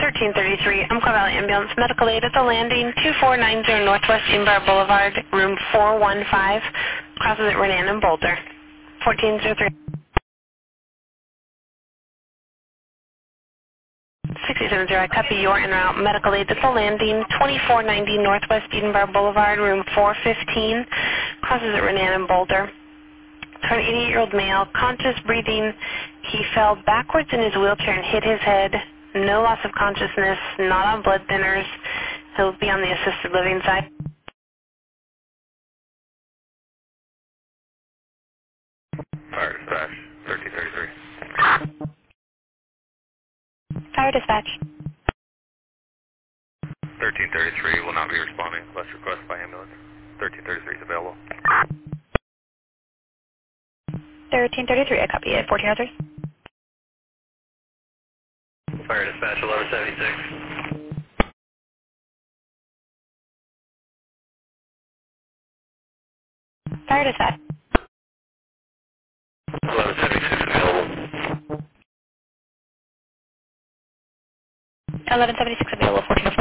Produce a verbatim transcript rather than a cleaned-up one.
thirteen thirty-three, Umpqua Valley Ambulance, medical aid at the landing, two four nine zero Northwest Inbar Boulevard, room four one five, crosses at Renan and Boulder. fourteen oh three. six eight seven zero, I copy your en route, medical aid at the landing, twenty-four ninety Northwest Edinburgh Boulevard, room four fifteen, crosses at Renan and Boulder. For an eighty-eight-year-old male, conscious breathing, he fell backwards in his wheelchair and hit his head, no loss of consciousness, not on blood thinners. He'll be on the assisted living side. Fire dispatch, thirteen thirty-three. Fire dispatch. thirteen thirty-three will not be responding unless requested by ambulance. thirteen thirty-three is available. thirteen thirty-three, I copy it. fourteen oh three. Fire dispatch, eleven seventy-six. Fire dispatch. eleven seventy-six available. eleven seventy-six available, fourteen oh four.